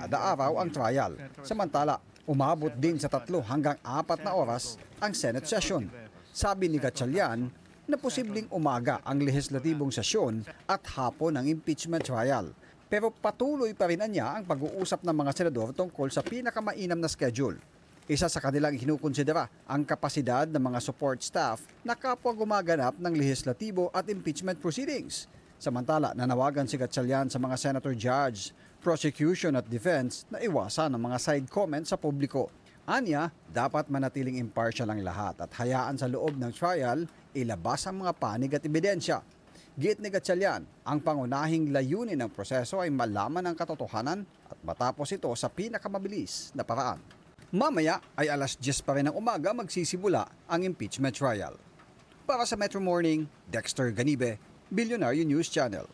kada araw ang trial. Samantala, umabot din sa 3 hanggang 4 na oras ang Senate session. Sabi ni Gatchalian na posibleng umaga ang lehislatibong sesyon at hapon ang impeachment trial. Pero patuloy pa rin niya ang pag-uusap ng mga senador tungkol sa pinakamainam na schedule. Isa sa kanilang kinukonsidera ang kapasidad ng mga support staff na kapwa gumaganap ng lehislatibo at impeachment proceedings. Samantala, nanawagan si Gatchalian sa mga senator judge, prosecution at defense na iwasan ang mga side comments sa publiko. Anya, dapat manatiling impartial ang lahat at hayaan sa loob ng trial ilabas ang mga panig at ebidensya. Giit ni Gatchalian, ang pangunahing layunin ng proseso ay malaman ang katotohanan at matapos ito sa pinakamabilis na paraan. Mamaya ay alas 10 pa rin ng umaga magsisimula ang impeachment trial. Para sa Metro Morning, Dexter Ganibe, Billionaire News Channel.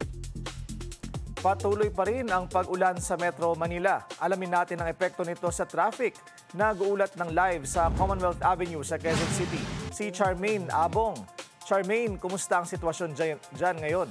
Patuloy pa rin ang pag-ulan sa Metro Manila. Alamin natin ang epekto nito sa traffic. Nag-uulat ng live sa Commonwealth Avenue sa Quezon City, si Charmaine Abong. Charmaine, kumusta ang sitwasyon dyan ngayon?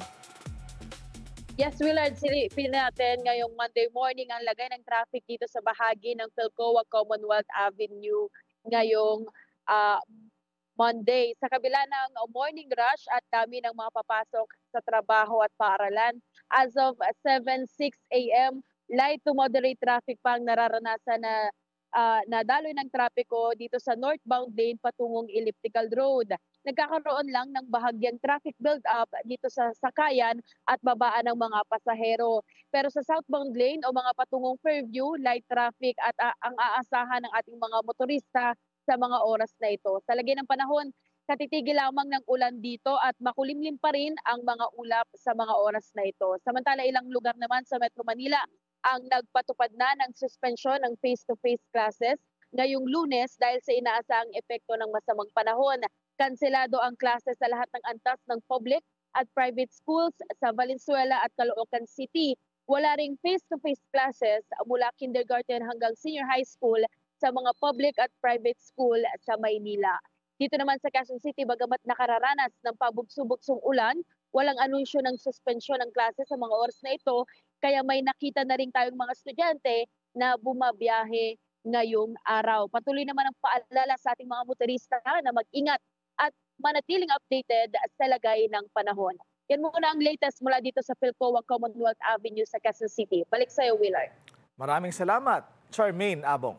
Yes, Willard, silipin natin ngayong Monday morning ang lagay ng traffic dito sa bahagi ng Philcoa Commonwealth Avenue ngayong Monday. Sa kabila ng morning rush at dami ng mga papasok sa trabaho at paaralan, as of 7:06 a.m., light to moderate traffic pa ang nararanasan na daloy ng trapiko dito sa northbound lane patungong Elliptical Road. Nagkakaroon lang ng bahagyang traffic build-up dito sa sakayan at babaan ng mga pasahero. Pero sa southbound lane o mga patungong Fairview, light traffic at ang aasahan ng ating mga motorista sa mga oras na ito. Sa lagay ng panahon, katitigil lamang ng ulan dito at makulimlim pa rin ang mga ulap sa mga oras na ito. Samantala, ilang lugar naman sa Metro Manila ang nagpatupad na ng suspensyon ng face-to-face classes ngayong Lunes dahil sa inaasahang epekto ng masamang panahon. Kanselado ang klase sa lahat ng antas ng public at private schools sa Valenzuela at Caloocan City. Wala ring face-to-face classes mula kindergarten hanggang senior high school sa mga public at private school sa Maynila. Dito naman sa Quezon City, bagamat nakararanas ng pabugso-bugsong ulan, walang anunsyo ng suspensyon ng klase sa mga oras na ito, kaya may nakita na rin tayong mga estudyante na bumabiyahe ngayong araw. Patuloy naman ang paalala sa ating mga motorista na mag-ingat at manatiling updated sa lagay ng panahon. Yan muna ang latest mula dito sa Philcoa Commonwealth Avenue sa Quezon City. Balik sa iyo, Willard. Maraming salamat, Charmaine Abong.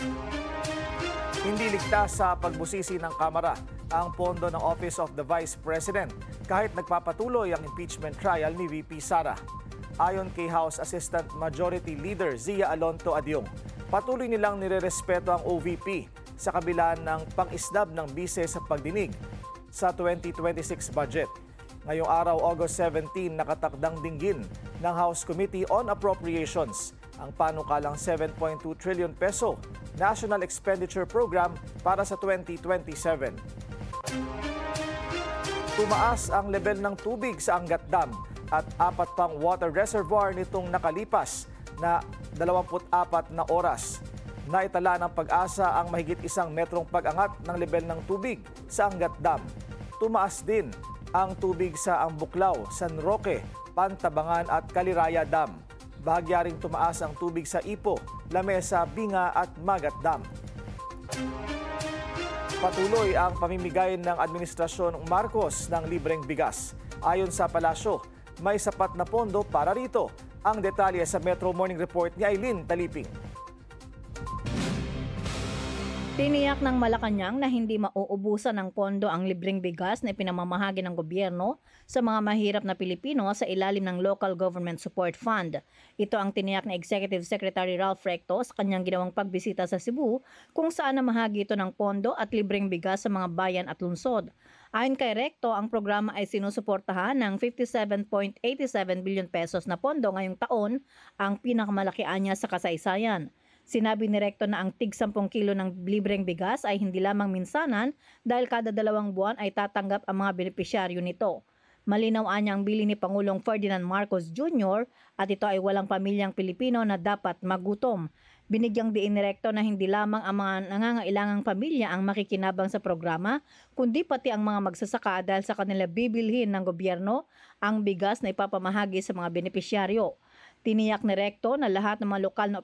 Hindi ligtas sa pagbusisi ng Kamara ang pondo ng Office of the Vice President kahit nagpapatuloy ang impeachment trial ni VP Sara. Ayon kay House Assistant Majority Leader Zia Alonto Adyong, patuloy nilang nirerespeto ang OVP sa kabila ng pang-isdab ng bise sa pagdinig sa 2026 budget. Ngayong araw, August 17, nakatakdang dinggin ng House Committee on Appropriations ang panukalang 7.2 trillion peso National Expenditure Program para sa 2027. Tumaas ang level ng tubig sa Angat Dam at 4 pang water reservoir nitong nakalipas na 24 na oras. Naitala ng Pag-asa ang mahigit 1 metrong pag-angat ng level ng tubig sa Angat Dam. Tumaas din ang tubig sa Ambuklaw, San Roque, Pantabangan at Caliraya Dam. Bahagya ring tumaas ang tubig sa Ipo, Lamesa, Binga at Magat Dam. Patuloy ang pamimigay ng Administrasyon Marcos ng libreng bigas. Ayon sa palasyo, may sapat na pondo para rito. Ang detalye sa Metro Morning Report ni Aileen Taliping. Tiniyak ng Malacanang na hindi mauubusan ng pondo ang libreng bigas na ipinamamahagi ng gobyerno sa mga mahirap na Pilipino sa ilalim ng Local Government Support Fund. Ito ang tiniyak na Executive Secretary Ralph Recto sa kanyang ginawang pagbisita sa Cebu kung saan namahagi ito ng pondo at libreng bigas sa mga bayan at lungsod. Ayon kay Recto, ang programa ay sinusuportahan ng 57.87 billion pesos na pondo ngayong taon, ang pinakamalaki niya sa kasaysayan. Sinabi ni Recto na ang tig 10 kilo ng libreng bigas ay hindi lamang minsanan dahil kada 2 buwan ay tatanggap ang mga benepisyaryo nito. Malinaw niya ang bilin ni Pangulong Ferdinand Marcos Jr. at ito ay walang pamilyang Pilipino na dapat magutom. Binigyang diin ni Recto na hindi lamang ang mga nangangailangang pamilya ang makikinabang sa programa, kundi pati ang mga magsasaka dahil sa kanila bibilhin ng gobyerno ang bigas na ipapamahagi sa mga benepisyaryo. Tiniyak ni Recto na lahat ng mga lokal na